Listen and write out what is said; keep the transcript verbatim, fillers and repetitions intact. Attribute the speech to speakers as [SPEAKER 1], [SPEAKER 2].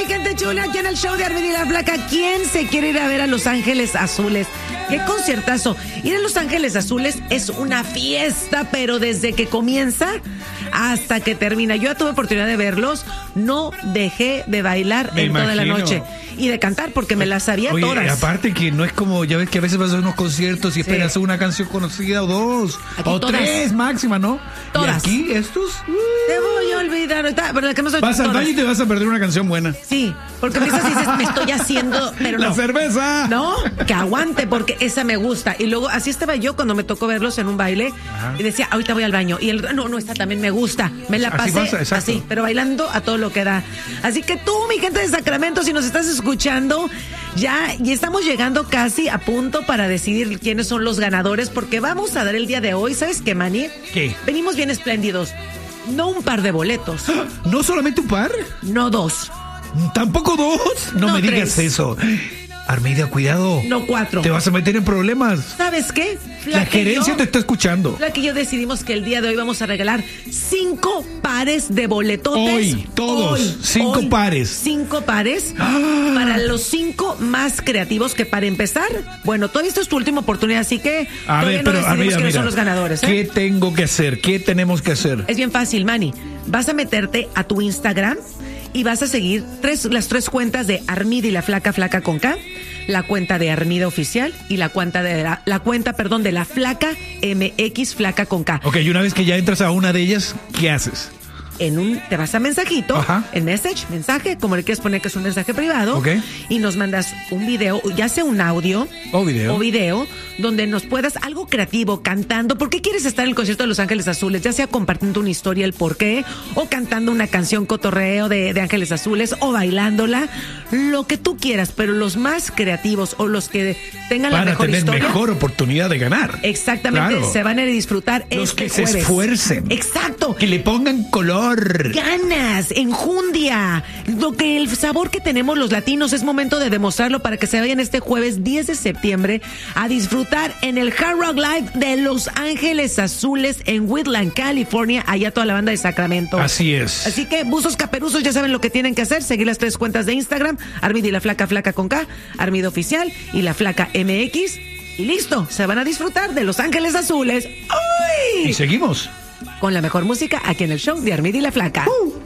[SPEAKER 1] mi gente chula, aquí en el show de Armin y la Flaca. ¿Quién se quiere ir a ver a Los Ángeles Azules? ¡Qué conciertazo! Ir a Los Ángeles Azules es una fiesta, pero desde que comienza hasta que termina. Yo ya tuve oportunidad de verlos, no dejé de bailar
[SPEAKER 2] Me
[SPEAKER 1] en
[SPEAKER 2] imagino.
[SPEAKER 1] toda la noche. Y de cantar, porque me las sabía
[SPEAKER 2] Oye,
[SPEAKER 1] todas.
[SPEAKER 2] aparte que no es como, ya ves que a veces vas a unos conciertos y esperas
[SPEAKER 1] Sí.
[SPEAKER 2] una canción conocida o dos,
[SPEAKER 1] Aquí
[SPEAKER 2] o
[SPEAKER 1] todas.
[SPEAKER 2] tres máxima, ¿no?
[SPEAKER 1] Todas.
[SPEAKER 2] Y aquí estos, uh,
[SPEAKER 1] Te voy a olvidar ahorita, pero la que no soy
[SPEAKER 2] vas al
[SPEAKER 1] todas.
[SPEAKER 2] baño y te vas a perder una canción buena.
[SPEAKER 1] Sí, porque empiezas y dices, me estoy haciendo, pero
[SPEAKER 2] La
[SPEAKER 1] no.
[SPEAKER 2] cerveza.
[SPEAKER 1] No, que aguante, porque esa me gusta. Y luego, así estaba yo cuando me tocó verlos en un baile.
[SPEAKER 2] Ajá.
[SPEAKER 1] Y decía, ahorita voy al baño. Y el no, no, esta también me gusta. Me la
[SPEAKER 2] Así
[SPEAKER 1] pasé
[SPEAKER 2] pasa, exacto.
[SPEAKER 1] así, pero bailando a todo lo que da. Así que tú, mi gente de Sacramento, si nos estás escuchando, ya, y estamos llegando casi a punto para decidir quiénes son los ganadores, porque vamos a dar el día de hoy, ¿sabes qué, Manny?
[SPEAKER 2] ¿Qué?
[SPEAKER 1] Venimos bien espléndidos. No un par de boletos,
[SPEAKER 2] ¿No solamente un par?
[SPEAKER 1] no dos,
[SPEAKER 2] ¿Tampoco dos? No,
[SPEAKER 1] No,
[SPEAKER 2] me digas
[SPEAKER 1] tres.
[SPEAKER 2] eso. Armidia, cuidado.
[SPEAKER 1] no cuatro.
[SPEAKER 2] Te vas a meter en problemas.
[SPEAKER 1] ¿Sabes qué?
[SPEAKER 2] La
[SPEAKER 1] Flaca y
[SPEAKER 2] gerencia
[SPEAKER 1] yo-
[SPEAKER 2] te está escuchando.
[SPEAKER 1] La que yo decidimos que el día de hoy vamos a regalar cinco pares de boletotes.
[SPEAKER 2] Hoy, todos,
[SPEAKER 1] Hoy,
[SPEAKER 2] cinco
[SPEAKER 1] hoy,
[SPEAKER 2] pares.
[SPEAKER 1] Cinco pares
[SPEAKER 2] Ah.
[SPEAKER 1] para los cinco más creativos que, para empezar, bueno, todavía esta es tu última oportunidad, así que
[SPEAKER 2] A
[SPEAKER 1] todavía
[SPEAKER 2] ver,
[SPEAKER 1] no
[SPEAKER 2] pero
[SPEAKER 1] decidimos
[SPEAKER 2] Armidia,
[SPEAKER 1] quiénes
[SPEAKER 2] mira,
[SPEAKER 1] son los ganadores. ¿eh?
[SPEAKER 2] ¿qué tengo que hacer? ¿Qué tenemos que hacer?
[SPEAKER 1] Es bien fácil, Manny. Vas a meterte a tu Instagram y vas a seguir tres, las tres cuentas de Armida y la Flaca, Flaca con K, la cuenta de Armida Oficial y la cuenta de la, la cuenta, perdón, de la Flaca M X, Flaca con K.
[SPEAKER 2] Ok, y una vez que ya entras a una de ellas, ¿qué haces?
[SPEAKER 1] En un, te vas a mensajito,
[SPEAKER 2] Ajá.
[SPEAKER 1] en message, mensaje, como le quieres poner que es un mensaje privado,
[SPEAKER 2] Ok.
[SPEAKER 1] y nos mandas un video, ya sea un audio
[SPEAKER 2] O video.
[SPEAKER 1] o video, donde nos puedas algo creativo, cantando. ¿Por qué quieres estar en el concierto de Los Ángeles Azules? Ya sea compartiendo una historia, el por qué, o cantando una canción cotorreo de, de Ángeles Azules, o bailándola, lo que tú quieras, pero los más creativos o los que tengan la
[SPEAKER 2] Para
[SPEAKER 1] mejor
[SPEAKER 2] tener
[SPEAKER 1] historia.
[SPEAKER 2] mejor oportunidad de ganar.
[SPEAKER 1] Exactamente,
[SPEAKER 2] Claro.
[SPEAKER 1] se van a ir a disfrutar
[SPEAKER 2] Los
[SPEAKER 1] este
[SPEAKER 2] que se
[SPEAKER 1] jueves.
[SPEAKER 2] esfuercen.
[SPEAKER 1] Exacto.
[SPEAKER 2] Que le pongan color.
[SPEAKER 1] Ganas, enjundia, lo que el sabor que tenemos los latinos, es momento de demostrarlo para que se vayan este jueves diez de septiembre a disfrutar en el Hard Rock Live de Los Ángeles Azules en Woodland, California, allá toda la banda de Sacramento.
[SPEAKER 2] Así es.
[SPEAKER 1] Así que buzos caperuzos ya saben lo que tienen que hacer, seguir las tres cuentas de Instagram, Armida y la Flaca, Flaca con K, Armida Oficial y la Flaca M X, y listo, se van a disfrutar de Los Ángeles Azules. ¡Uy!
[SPEAKER 2] Y seguimos.
[SPEAKER 1] Con la mejor música aquí en el show de Armida y la Flaca.
[SPEAKER 2] Uh.